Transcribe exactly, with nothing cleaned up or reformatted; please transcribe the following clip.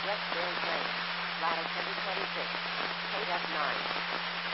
Westbury Lane, Lattice number twenty-six, K F nine.